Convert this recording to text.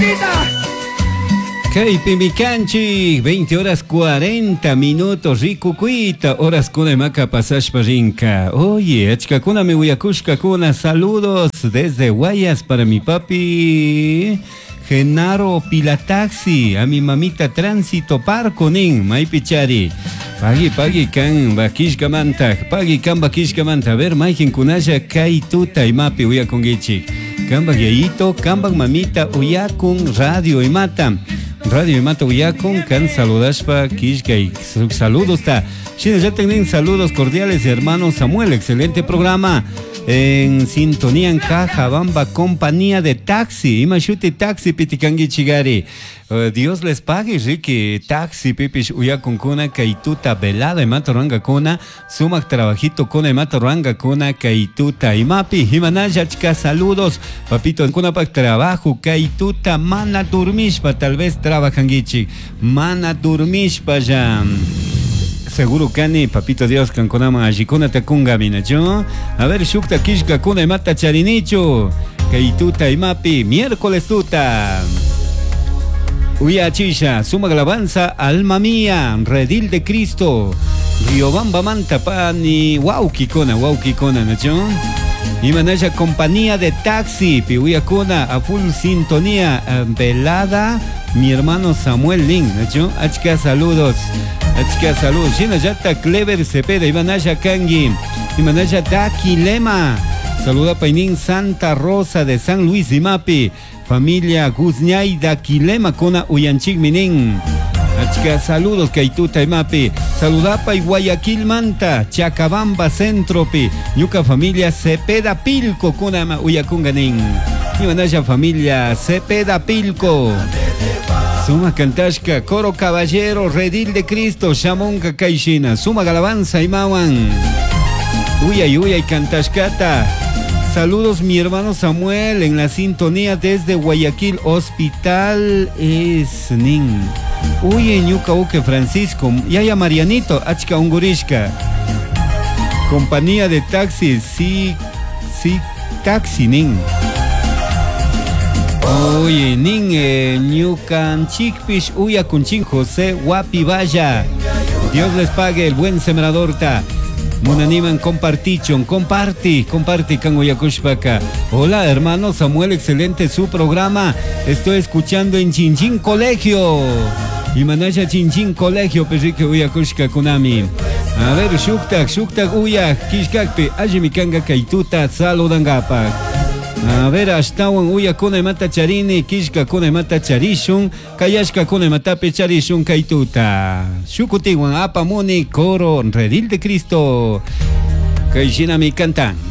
Kaypimikanchik 20 horas 40 minutos Rikukuita horas kuna maka pasashpa rinka. Oye, achkakuna mi uyakushkakuna, saludos desde Guayas para mi papi Genaro Pilataxi, a mi mamita Tránsito Parco nin Maipichari. Pagi kan bakishkamanta, pagi kan bakishkamanta. A ver, maikin kunaya kaituta imapi uyakungichik. Kambak yayito, kambak mamita uyakun radio imata. Radio Imata Uyakun, kan saludashpa Kishkay. Saludos ta. China ya tienen saludos cordiales, hermano Samuel. Excelente programa. En sintonía en Cajabamba, compañía de taxi. Imashuti taxi pitikangi chigari. Dios les pague, Ricky. Taxi pipish Uyakun kuna kaituta velada imatoranga kuna. Sumak trabajito kuna imatoranga kuna kaituta. Imapi, Himanaya chika, saludos. Papito, kuna pak trabajo kaituta mana durmishpa, tal vez trabajan gichi. Mana durmishpa ya. Seguro kani, papito Dios, kankonama ajikuna takunga minacho. A ver, shukta kishka kuna imata charinicho. Kaituta imapi, miércoles tuta. Uyachisha, suma alabanza, alma mía, redil de Cristo. Riobamba manta pani, wow kikona, nacho. Imanaya compañía de taxi, piuyakuna, a full sintonía, velada, mi hermano Samuel Lin, nacho. Achka saludos. Achka saludos. China yata Clever Cepeda, Imanaya Kangi, Imanaya Daquilema. Saluda Painin Santa Rosa de San Luis Imapi. Familia Guzñay Daquilema Kona Uyanchik Minin. Achka saludos Kaituta Imapi. Saludapa y Guayaquil Manta, Chacabamba Centropi. Ñuka familia Cepeda Pilco Kona Uyakunganin. Imanaya familia Cepeda Pilco. Suma Cantashka, Coro Caballero, Redil de Cristo, Shamonka Kaishina, Suma Galabanza Imawan. Uyay Cantashkata. Saludos mi hermano Samuel en la sintonía desde Guayaquil, Hospital Esnin. Uy, Ñuka Uke Francisco, Yaya Marianito, Achka Ungurishka. Compañía de taxis, sí, taxi nin. Oye, nin, Ñukan Chikpish, Uya Kunchin José Guapi Vaya. Dios les pague el buen sembrador ta. Munaniman compartichon, comparte kan Uyakushpaka. Hola hermano Samuel, excelente su programa. Estoy escuchando en Chinchín Colegio. Y manaya Chinchín Colegio, perrique Uyakushka Kunami. A ver, shuktak uyak, kishkakpe, ajimikanga kaituta, saludangapak. A ver, ashtawan uyakuna mata charini, kishka kuna mata charishun, kayashka kuna mata pecharishun kaituta. Shukutiwan apamuni, coro, redil de Cristo. Kaishina mi cantan.